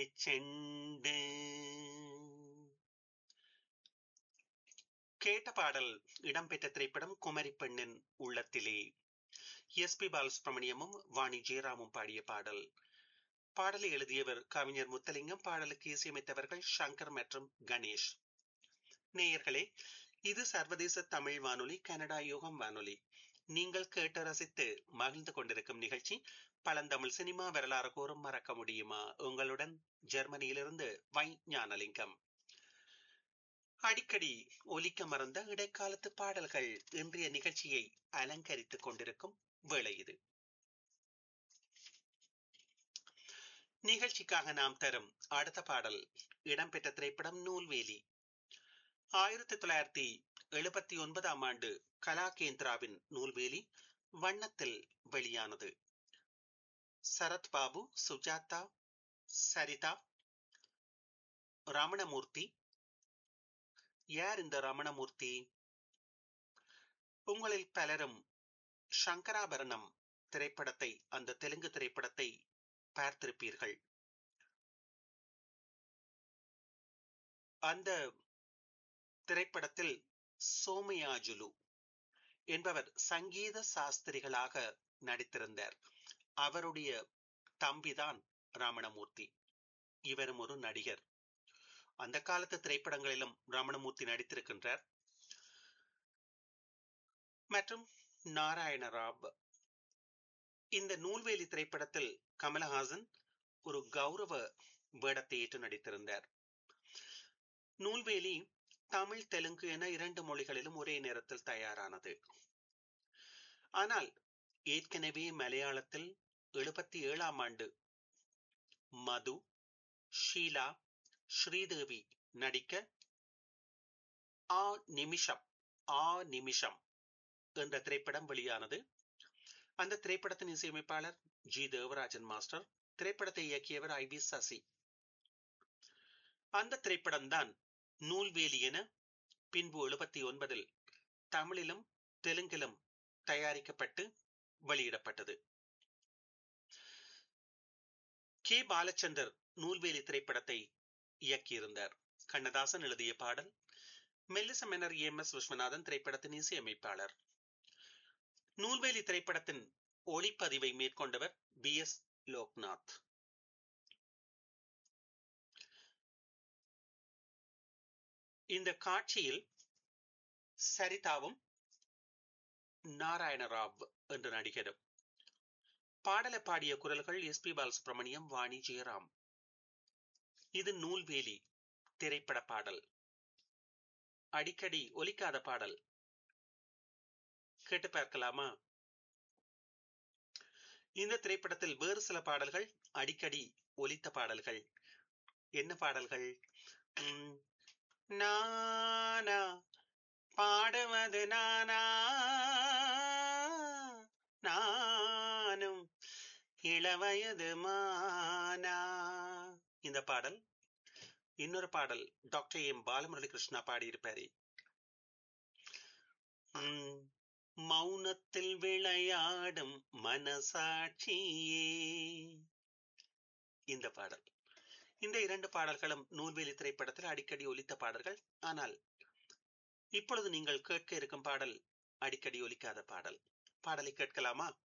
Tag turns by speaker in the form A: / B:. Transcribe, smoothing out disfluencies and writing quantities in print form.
A: Cent கேட்ட பாடல் இடம்பெற்ற திரைப்படம் குமரி பெண்ணின் உள்ளத்திலே. எஸ்.பி. பாலசுப்ரமணியமும் வாணி ஜெயராமும் பாடிய பாடல். பாடலை எழுதியவர் கவிஞர் முத்தலிங்கம், பாடலுக்கு இசையமைத்தவர்கள் சங்கர் மற்றும் கணேஷ். நேயர்களே, இது சர்வதேச தமிழ் வானொலி, கனடா யுகம் வானொலி. நீங்கள் கேட்டு ரசித்து மகிழ்ந்து கொண்டிருக்கும் நிகழ்ச்சி பழந்தமிழ் சினிமா வரலாறு கூறும் மறக்க முடியுமா? உங்களுடன் ஜெர்மனியிலிருந்து வை ஞானலிங்கம். அடிக்கடி ஒலிக்க மறந்த இடைக்காலத்து பாடல்கள் இன்றைய நிகழ்ச்சியை அலங்கரித்துக் கொண்டிருக்கும் வேளை இது. நிகழ்ச்சிக்காக நாம் தரும் அடுத்த பாடல் இடம்பெற்ற திரைப்படம் நூல்வேலி. 1979 ஆண்டு கலாகேந்திராவின் நூல்வேலி வண்ணத்தில் வெளியானது. சரத்பாபு, சுஜாதா, சரிதா, ரமணமூர்த்தி. யார் இந்த ரமணமூர்த்தி? உங்களில் பலரும் சங்கராபரணம் திரைப்படத்தை, அந்த தெலுங்கு திரைப்படத்தை பார்த்திருப்பீர்கள். அந்த திரைப்படத்தில் சோமயாஜுலு என்பவர் சங்கீத சாஸ்திரிகளாக நடித்திருந்தார். அவருடைய தம்பிதான் ரமணமூர்த்தி. இவரும் ஒரு நடிகர். அந்த காலத்து திரைப்படங்களிலும் ரமணமூர்த்தி நடித்திருக்கின்றார். மற்றும் நாராயண ராவ். இந்த நூல்வேலி திரைப்படத்தில் கமலஹாசன் ஒரு கௌரவ வேடத்தை ஏற்று நடித்திருந்தார். நூல்வேலி தமிழ், தெலுங்கு என 2 மொழிகளிலும் ஒரே நேரத்தில் தயாரானது. ஆனால் ஏற்கனவே மலையாளத்தில் 77 ஆண்டு மது, ஷீலா, ஸ்ரீதேவி நடிக்க ஆ நிமிஷம் என்ற திரைப்படம் வெளியானது. அந்த திரைப்படத்தின் இசையமைப்பாளர் ஜி தேவராஜன் மாஸ்டர். திரைப்படத்தை இயக்கியவர் ஐ வி சசி. அந்த திரைப்படம் தான் நூல்வேலி என பின்பு 79 தமிழிலும் தெலுங்கிலும் தயாரிக்கப்பட்டு வெளியிடப்பட்டது. கே. பாலச்சந்தர் நூல்வேலி திரைப்படத்தை இயக்கியிருந்தார். கண்ணதாசன் எழுதிய பாடல். மெல்லிச மன்னர் எம்.எஸ். விஸ்வநாதன் திரைப்படத்தின் இசையமைப்பாளர். நூல்வேலி திரைப்படத்தின் ஒளிப்பதிவை மேற்கொண்டவர் பி.எஸ். லோக்நாத். இந்த காட்சியில் சரிதாவும் நாராயண ராவ் என்ற நடிகரும். பாடலை பாடிய குரல்கள் எஸ்.பி. பாலசுப்ரமணியம், வாணி ஜெயராம். இது நூல்வேலி திரைப்பட பாடல். அடிக்கடி ஒலிக்காத பாடல். கேட்டு பார்க்கலாமா? இந்த திரைப்படத்தில் வேறு சில பாடல்கள் அடிக்கடி ஒலித்த பாடல்கள். என்ன பாடல்கள்? நானா பாடுவது நானா, நானும் இளவயது மானா. இந்த பாடல். இன்னொரு பாடல் டாக்டர் எம் பாலமுரளி கிருஷ்ணா பாடியிருப்பாரு. மௌனத்தில் விளையாடும் மனசாட்சியே. இந்த பாடல். இந்த 2 பாடல்களும் நூல்வேலி திரைப்படத்தில் அடிக்கடி ஒலித்த பாடல்கள். ஆனால் இப்பொழுது நீங்கள் கேட்க இருக்கும் பாடல் அடிக்கடி ஒலிக்காத பாடல். பாடலை கேட்கலாமா?